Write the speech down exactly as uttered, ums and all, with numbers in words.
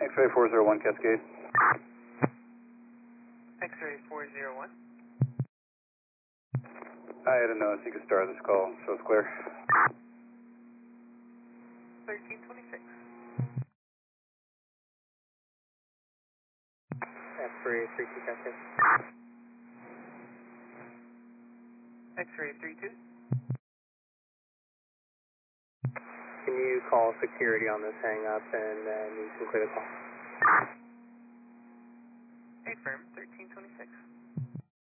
X-ray four zero one Cascade. X-ray four zero one. I had a notice you could start this call, so it's clear. thirteen twenty-six. X-ray three two Cascade. X-ray three two. Can you call security on this hang up and then you can clear the call? Affirm.